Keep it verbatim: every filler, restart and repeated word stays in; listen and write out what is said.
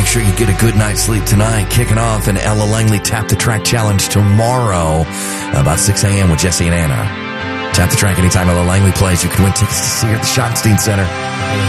sure you get a good night's sleep tonight. Kicking off an Ella Langley Tap the Track Challenge tomorrow about six a.m. with Jesse and Anna. Tap the track anytime Ella Langley plays. You can win tickets to see her at the Schottenstein Center.